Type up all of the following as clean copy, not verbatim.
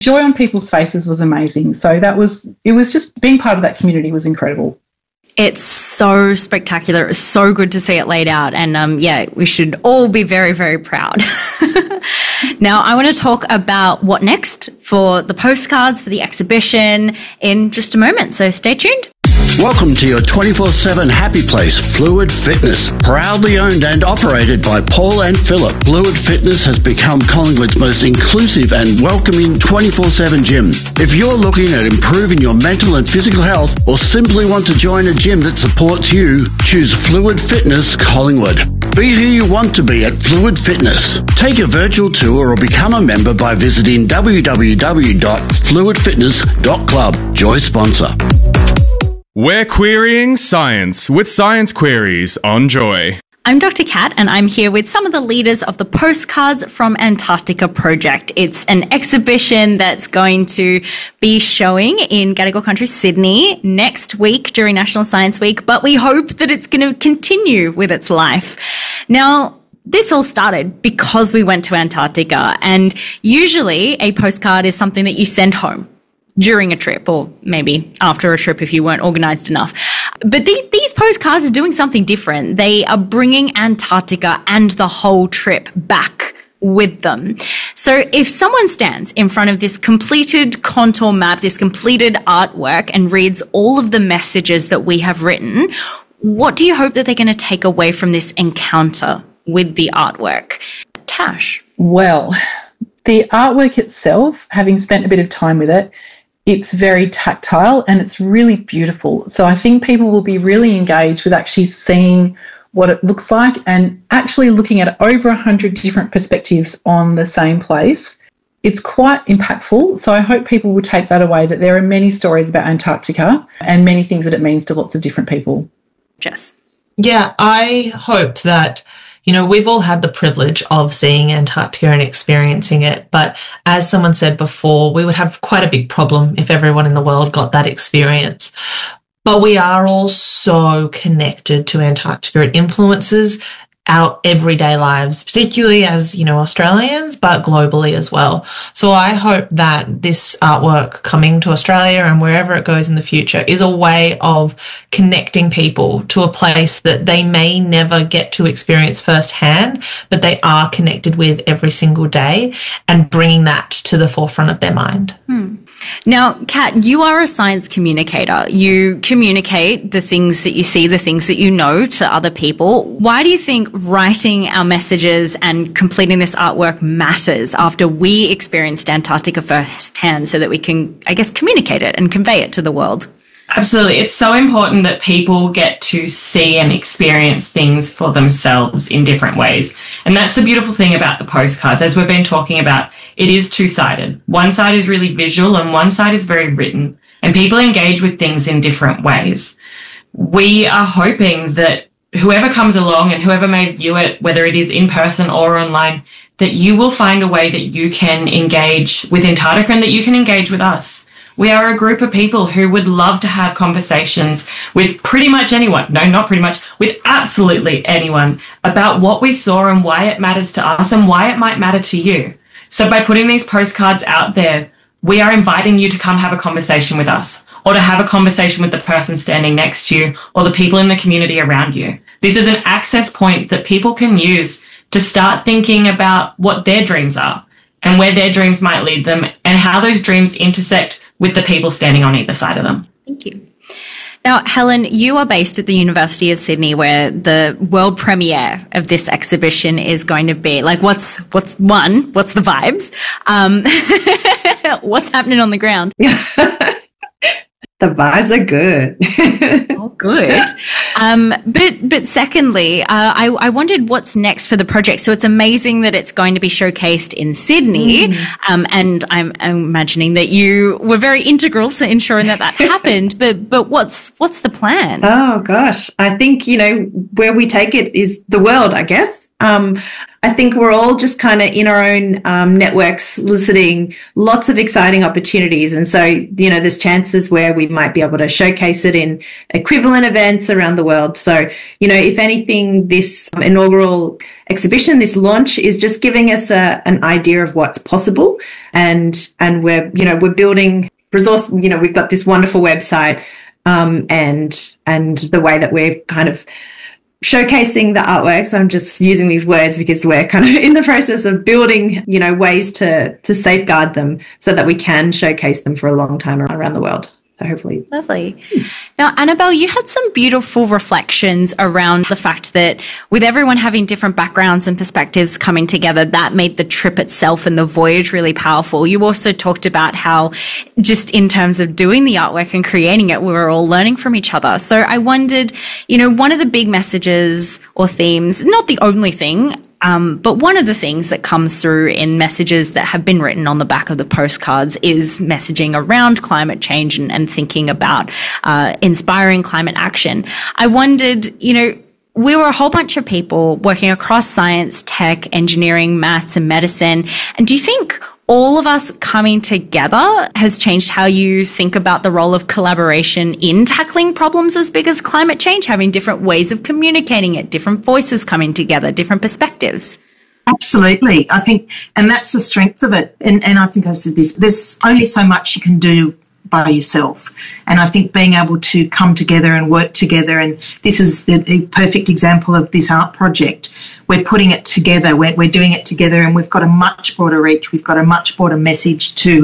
joy on people's faces was amazing. So it was just being part of that community was incredible. It's so spectacular. It's so good to see it laid out. And we should all be very, very proud. Now, I want to talk about what next for the postcards, for the exhibition in just a moment. So stay tuned. Welcome to your 24/7 happy place, Fluid Fitness. Proudly owned and operated by Paul and Philip, Fluid Fitness has become Collingwood's most inclusive and welcoming 24/7 gym. If you're looking at improving your mental and physical health or simply want to join a gym that supports you, choose Fluid Fitness Collingwood. Be who you want to be at Fluid Fitness. Take a virtual tour or become a member by visiting www.fluidfitness.club. Joy sponsor. We're querying science with Science Queries on Joy. I'm Dr. Kat, and I'm here with some of the leaders of the Postcards from Antarctica project. It's an exhibition that's going to be showing in Gadigal Country, Sydney next week during National Science Week, but we hope that it's going to continue with its life. Now, this all started because we went to Antarctica, and usually a postcard is something that you send home during a trip, or maybe after a trip if you weren't organised enough. But these postcards are doing something different. They are bringing Antarctica and the whole trip back with them. So if someone stands in front of this completed contour map, this completed artwork, and reads all of the messages that we have written, what do you hope that they're going to take away from this encounter with the artwork? Tash? Well, the artwork itself, having spent a bit of time with it, it's very tactile and it's really beautiful. So I think people will be really engaged with actually seeing what it looks like and actually looking at over 100 different perspectives on the same place. It's quite impactful. So I hope people will take that away, that there are many stories about Antarctica and many things that it means to lots of different people. Jess? Yeah, I hope that, we've all had the privilege of seeing Antarctica and experiencing it, but as someone said before, we would have quite a big problem if everyone in the world got that experience. But we are all so connected to Antarctica. It influences our everyday lives, particularly as, Australians, but globally as well. So I hope that this artwork coming to Australia and wherever it goes in the future is a way of connecting people to a place that they may never get to experience firsthand, but they are connected with every single day, and bringing that to the forefront of their mind. Now, Kat, you are a science communicator. You communicate the things that you see, the things that you know to other people. Why do you think writing our messages and completing this artwork matters after we experienced Antarctica firsthand, so that we can, communicate it and convey it to the world? Absolutely. It's so important that people get to see and experience things for themselves in different ways. And that's the beautiful thing about the postcards. As we've been talking about, it is two-sided. One side is really visual and one side is very written. And people engage with things in different ways. We are hoping that whoever comes along and whoever may view it, whether it is in person or online, that you will find a way that you can engage with Antarctica and that you can engage with us. We are a group of people who would love to have conversations with pretty much anyone. No, not pretty much, with absolutely anyone about what we saw and why it matters to us and why it might matter to you. So by putting these postcards out there, we are inviting you to come have a conversation with us, or to have a conversation with the person standing next to you or the people in the community around you. This is an access point that people can use to start thinking about what their dreams are and where their dreams might lead them and how those dreams intersect with the people standing on either side of them. Thank you. Now, Helen, you are based at the University of Sydney, where the world premiere of this exhibition is going to be. What's the vibes? What's happening on the ground? The vibes are good. Oh, good. But secondly, I wondered what's next for the project. So it's amazing that it's going to be showcased in Sydney. And I'm imagining that you were very integral to ensuring that happened. But what's the plan? Oh, gosh. I think, where we take it is the world, I guess. I think we're all just kind of in our own networks listening, lots of exciting opportunities. And so, there's chances where we might be able to showcase it in equivalent events around the world. So, if anything, this inaugural exhibition, this launch is just giving us an idea of what's possible. And we're building resource, we've got this wonderful website, and the way that we're kind of showcasing the artworks. I'm just using these words because we're kind of in the process of building, ways to safeguard them so that we can showcase them for a long time around the world. So hopefully. Lovely. Now, Annabelle, you had some beautiful reflections around the fact that with everyone having different backgrounds and perspectives coming together, that made the trip itself and the voyage really powerful. You also talked about how just in terms of doing the artwork and creating it, we were all learning from each other. So I wondered, one of the big messages or themes, not the only thing, but one of the things that comes through in messages that have been written on the back of the postcards is messaging around climate change and thinking about inspiring climate action. I wondered, we were a whole bunch of people working across science, tech, engineering, maths, and medicine. And do you think all of us coming together has changed how you think about the role of collaboration in tackling problems as big as climate change, having different ways of communicating it, different voices coming together, different perspectives? Absolutely. I think, and that's the strength of it. And I think I said this, there's only so much you can do by yourself. And I think being able to come together and work together, and this is a perfect example of this art project. We're putting it together, we're doing it together, and we've got a much broader reach, we've got a much broader message to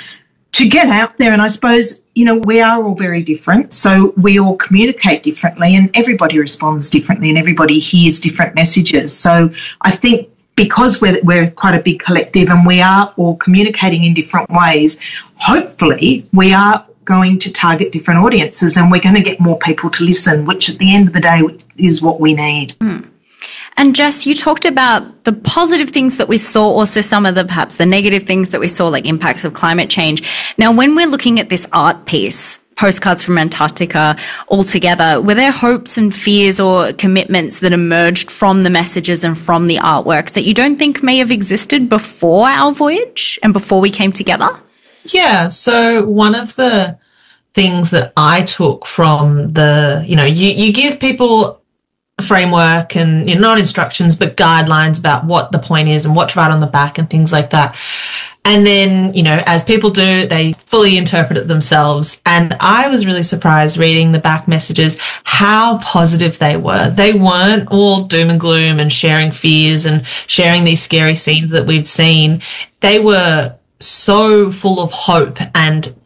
get out there. And I suppose, we are all very different, so we all communicate differently, and everybody responds differently, and everybody hears different messages. So I think because we're quite a big collective and we are all communicating in different ways, hopefully we are going to target different audiences and we're going to get more people to listen, which at the end of the day is what we need. And Jess, you talked about the positive things that we saw, also some of perhaps the negative things that we saw, like impacts of climate change. Now, when we're looking at this art piece, Postcards from Antarctica altogether, were there hopes and fears or commitments that emerged from the messages and from the artwork that you don't think may have existed before our voyage and before we came together? Yeah, so one of the things that I took from you give people a framework and not instructions, but guidelines about what the point is and what to write on the back and things like that. And then, as people do, they fully interpret it themselves. And I was really surprised reading the back messages, how positive they were. They weren't all doom and gloom and sharing fears and sharing these scary scenes that we'd seen. They were so full of hope and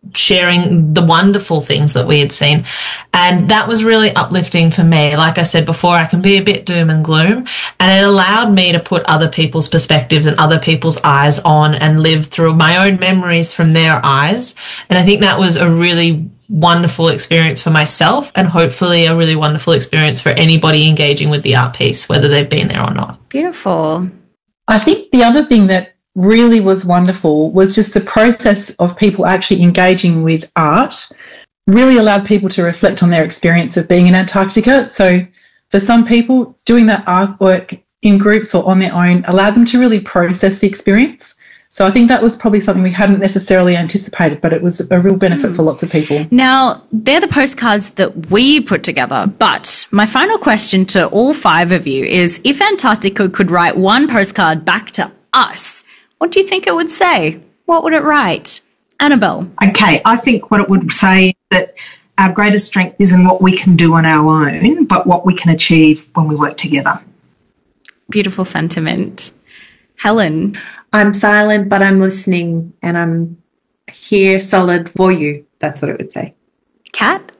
sharing the wonderful things that we had seen. And that was really uplifting for me. Like I said before, I can be a bit doom and gloom, and it allowed me to put other people's perspectives and other people's eyes on and live through my own memories from their eyes. And I think that was a really wonderful experience for myself, and hopefully a really wonderful experience for anybody engaging with the art piece, whether they've been there or not. Beautiful. I think the other thing that really was wonderful was just the process of people actually engaging with art really allowed people to reflect on their experience of being in Antarctica. So for some people, doing that artwork in groups or on their own allowed them to really process the experience. So I think that was probably something we hadn't necessarily anticipated, but it was a real benefit for lots of people. Now, they're the postcards that we put together, but my final question to all five of you is, if Antarctica could write one postcard back to us, what do you think it would say? What would it write? Annabelle. Okay, I think what it would say is that our greatest strength isn't what we can do on our own, but what we can achieve when we work together. Beautiful sentiment. Helen. I'm silent, but I'm listening, and I'm here solid for you. That's what it would say. Kat?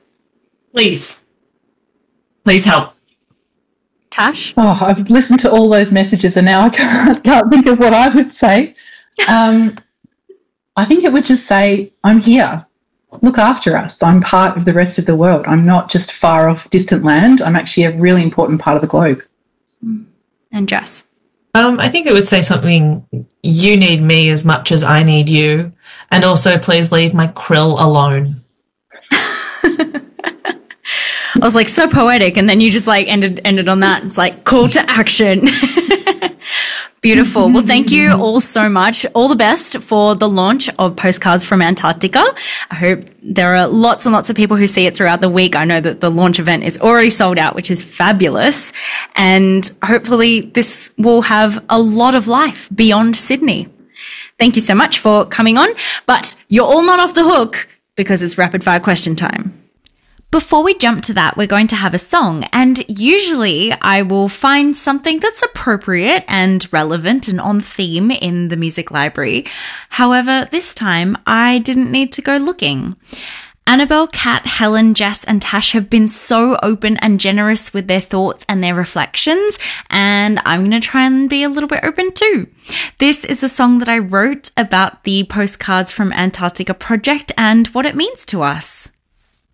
Please help. Tash? Oh, I've listened to all those messages and now I can't think of what I would say. I think it would just say, I'm here. Look after us. I'm part of the rest of the world. I'm not just far off distant land. I'm actually a really important part of the globe. And Jess? I think it would say something, you need me as much as I need you. And also, please leave my krill alone. I was like, so poetic. And then you just like ended on that. It's like call to action. Beautiful. Well, thank you all so much. All the best for the launch of Postcards from Antarctica. I hope there are lots and lots of people who see it throughout the week. I know that the launch event is already sold out, which is fabulous. And hopefully this will have a lot of life beyond Sydney. Thank you so much for coming on, but you're all not off the hook because it's rapid fire question time. Before we jump to that, we're going to have a song, and usually I will find something that's appropriate and relevant and on theme in the music library. However, this time I didn't need to go looking. Annabelle, Kat, Helen, Jess and Tash have been so open and generous with their thoughts and their reflections, and I'm going to try and be a little bit open too. This is a song that I wrote about the Postcards from Antarctica project and what it means to us.